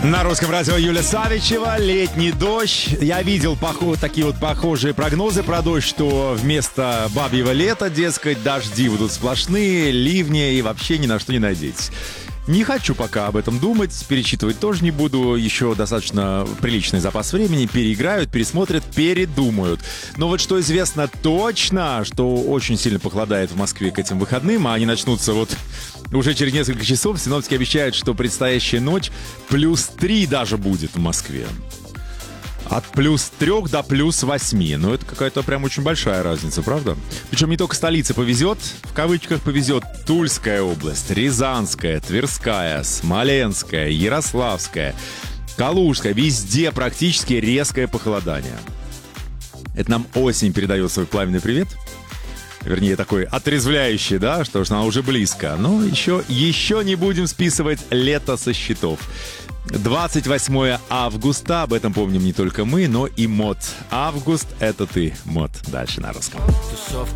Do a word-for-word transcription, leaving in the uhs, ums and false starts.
На русском радио Юлия Савичева, летний дождь. Я видел поход, такие вот похожие прогнозы про дождь, что вместо бабьего лета, дескать, дожди будут сплошные, ливни и вообще ни на что не надейтесь. Не хочу пока об этом думать, перечитывать тоже не буду. Еще достаточно приличный запас времени. Переиграют, пересмотрят, передумают. Но вот что известно точно, что очень сильно похолодает в Москве к этим выходным, а они начнутся вот уже через несколько часов. Синоптики обещают, что предстоящая ночь плюс три даже будет в Москве. От плюс трех до плюс восьми. Ну, это какая-то прям очень большая разница, правда? Причем не только столице повезет, в кавычках повезет, Тульская область, Рязанская, Тверская, Смоленская, Ярославская, Калужская. Везде практически резкое похолодание. Это нам осень передает свой пламенный привет. Вернее, такой отрезвляющий, да, что ж, она уже близко. Но еще, еще не будем списывать лето со счетов. двадцать восьмое августа, об этом помним не только мы, но и МОД. Август — это ты, МОД. Дальше на русском.